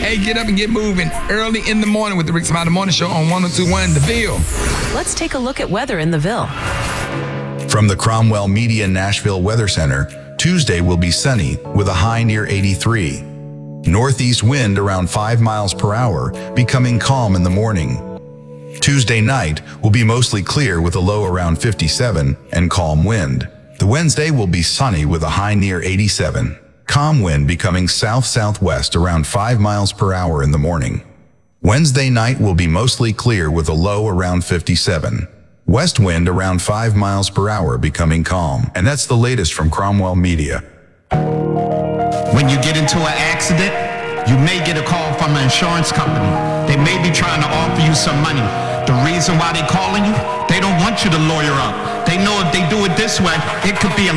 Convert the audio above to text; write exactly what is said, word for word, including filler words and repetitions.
Hey, get up and get moving early in the morning with the Rick Smiley Morning Show on one oh two point one The Ville. Let's take a look at weather in the Ville. From the Cromwell Media Nashville Weather Center, Tuesday will be sunny with a high near eighty-three. Northeast wind around five miles per hour, becoming calm in the morning. Tuesday night will be mostly clear with a low around fifty-seven and calm wind. The Wednesday will be sunny with a high near eighty-seven. Calm wind becoming south-southwest around five miles per hour in the morning. Wednesday night will be mostly clear with a low around fifty-seven. West wind around five miles per hour becoming calm. And that's the latest from Cromwell Media. When you get into an accident, you may get a call from an insurance company. They may be trying to offer you some money. The reason why they're calling you, they don't want you to lawyer up. They know if they do it this way, it could be a